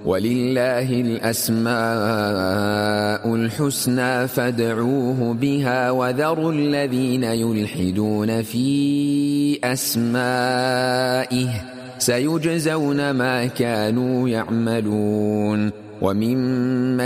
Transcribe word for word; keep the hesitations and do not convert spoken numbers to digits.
ولله الأسماء الحسنى فادعوه بها وذروا الذين يلحدون في أسمائه سيجزون ما كانوا يعملون. وممن